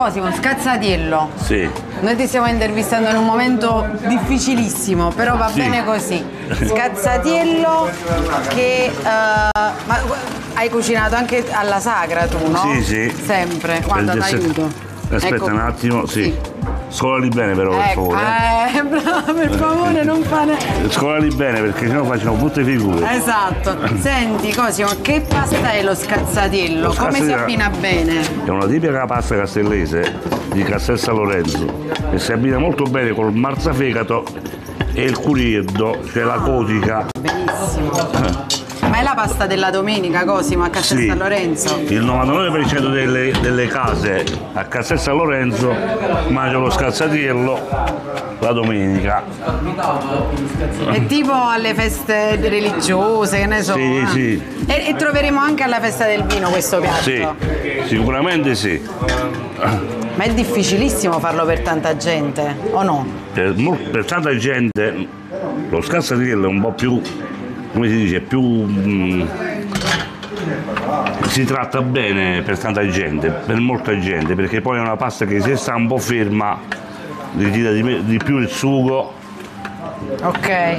Cosimo, Scazzatiello. Sì. Noi ti stiamo intervistando in un momento difficilissimo, però va bene così. Scazzatiello che ma hai cucinato anche alla sagra tu, no? Sì, sì. Sempre. Guarda, t'aiuto. Aspetta ecco. un attimo, sì. Scolali bene però, per favore. Bravo, per favore, non fare. Scolali bene perché sennò facciamo brutte figure. Esatto. Senti, Cosimo, che pasta è lo scazzatiello? Come si abbina bene? È una tipica pasta castellese di Castel San Lorenzo e si abbina molto bene col marzafegato e il curieddo, cioè la codica. Benissimo. Ma è la pasta della domenica, Cosimo, a Castel San Lorenzo? Il 99% delle case a Castel San Lorenzo mangia lo scazzatiello la domenica. È tipo alle feste religiose, che ne so. Sì, sì. E troveremo anche alla festa del vino questo piatto? Sì, sicuramente sì. Ma è difficilissimo farlo per tanta gente, o no? Per tanta gente lo scazzatiello è un po' più, come si dice, più si tratta bene per tanta gente, per molta gente, perché poi è una pasta che se sta un po' ferma ritira di più il sugo. Ok.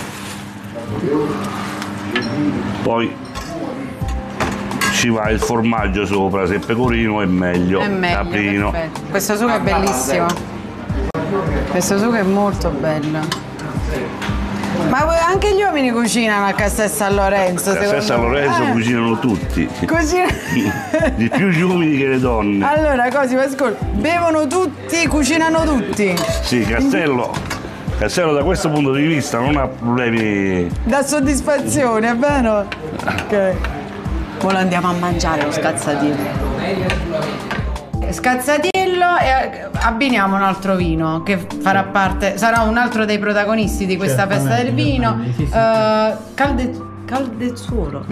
Poi ci va il formaggio sopra, se è pecorino è meglio, caprino. Perfetto. Questo sugo è bellissimo. Questo sugo è molto bello. Ma anche gli uomini cucinano a Castel San Lorenzo? A Castel San Lorenzo cucinano tutti. Di più gli uomini che le donne. Allora, Cosimo, ascolta, bevono tutti, cucinano tutti? Sì, Castello da questo punto di vista non ha problemi. Da soddisfazione, è vero? Ok. Ora andiamo a mangiare lo scazzatiello. Scazzatiello e abbiniamo un altro vino che farà parte, sarà un altro dei protagonisti di questa festa del vino. Galdezuolo.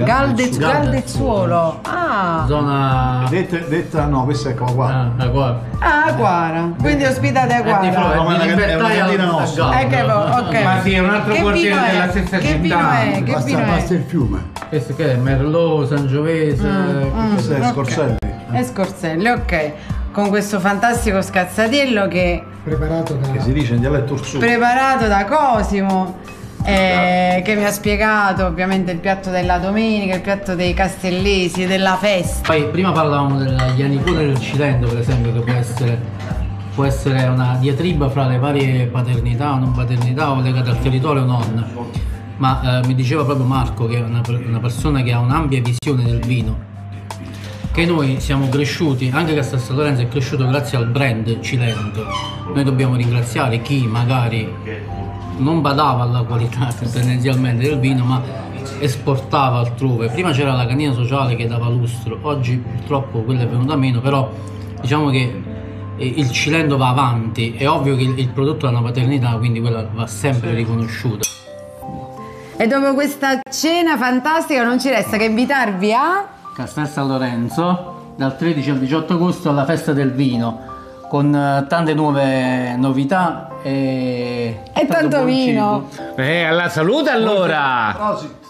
Ah. Zona detta no, questa è Aquara. Aquara. Quindi ospitate Aquara. No, ma è una cantina nostra. Ok. Ma sì, è un altro quartiere della stessa che città. Vino è? Che vino Basta è? il fiume. Questo che è? Merlot, Sangiovese. Questo è Scorselli. È Scorselli, ok. Con questo fantastico scazzatiello che si dice in dialetto ursuto. Preparato da Cosimo. Che mi ha spiegato ovviamente il piatto della domenica, il piatto dei castellesi, della festa. Poi prima parlavamo della Ianicura del Cilento, per esempio, che può essere una diatriba fra le varie paternità o non paternità o legate al territorio o non. Ma mi diceva proprio Marco, che è una persona che ha un'ampia visione del vino, che noi siamo cresciuti, anche Castel San Lorenzo è cresciuto grazie al brand Cilento. Noi dobbiamo ringraziare chi magari non badava alla qualità tendenzialmente del vino, ma esportava altrove. Prima c'era la cantina sociale che dava lustro, oggi purtroppo quella è venuta meno, però diciamo che il Cilento va avanti. È ovvio che il prodotto ha una paternità, quindi quella va sempre riconosciuta. E dopo questa cena fantastica non ci resta che invitarvi a Castel San Lorenzo dal 13 al 18 agosto alla festa del vino, con tante nuove novità e tanto buon vino. cibo. Alla salute allora!